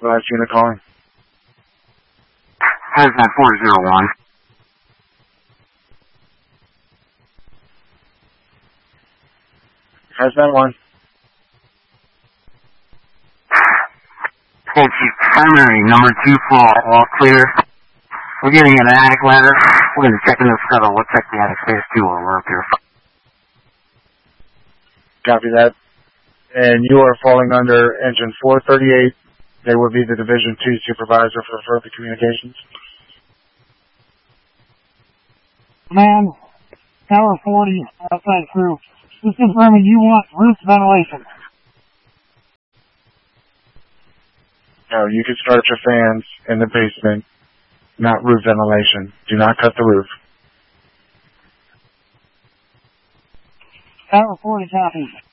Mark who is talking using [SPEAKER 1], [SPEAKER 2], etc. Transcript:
[SPEAKER 1] last unit calling?
[SPEAKER 2] Hazmat 401.
[SPEAKER 1] Hazmat 1.
[SPEAKER 2] Hey, Chief, primary, number 2 floor, all clear. We're getting an attic ladder. We're going to check in the scuttle. We'll check the attic space too while we're up here.
[SPEAKER 1] Copy that. And you are falling under engine 438. They will be the Division 2 supervisor for further communications.
[SPEAKER 3] Man, Tower 40, outside crew. Just confirming you want roof ventilation.
[SPEAKER 1] No, you can start your fans in the basement, not roof ventilation. Do not cut the roof.
[SPEAKER 3] Tower 40 copies.